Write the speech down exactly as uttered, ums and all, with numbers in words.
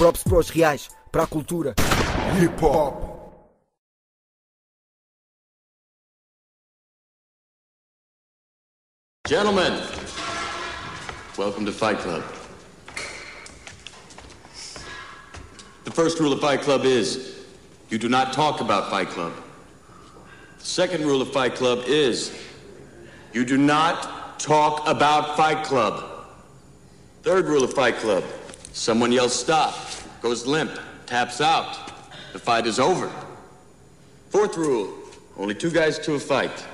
Props para os reais, para a cultura. Hip Hop. Gentlemen, welcome to Fight Club. The first rule of Fight Club is, you do not talk about Fight Club. The second rule of Fight Club is, you do not talk about Fight Club. Third rule of Fight Club, someone yells stop, goes limp, taps out. The fight is over. Fourth rule, only two guys to a fight.